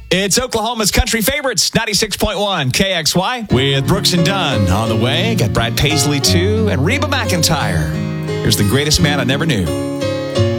It's Oklahoma's country favorites, 96.1 KXY with Brooks and Dunn on the way. Got Brad Paisley, too, and Reba McEntire. Here's the greatest man I never knew.